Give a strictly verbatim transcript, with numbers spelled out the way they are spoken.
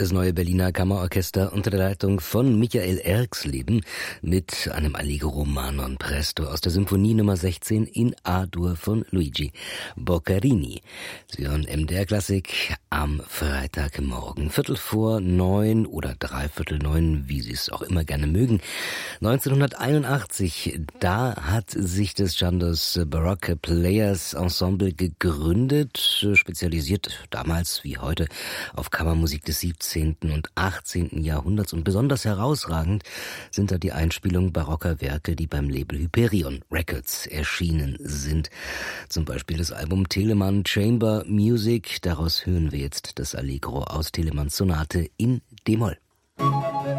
Das neue Berliner Kammerorchester unter der Leitung von Michael Erxleben mit einem Allegro ma non presto aus der Symphonie Nummer sechzehn in A-Dur von Luigi Boccherini. Sie hören M D R Klassik am Freitagmorgen, Viertel vor neun oder dreiviertel neun, wie Sie es auch immer gerne mögen. neunzehnhunderteinundachtzig, da hat sich das Chandos Baroque Players Ensemble gegründet, spezialisiert damals wie heute auf Kammermusik des siebzehnten und achtzehnten Jahrhunderts, und besonders herausragend sind da die Einspielungen barocker Werke, die beim Label Hyperion Records erschienen sind. Zum Beispiel das Album Telemann Chamber Music, daraus hören wir jetzt das Allegro aus Telemanns Sonate in D-Moll.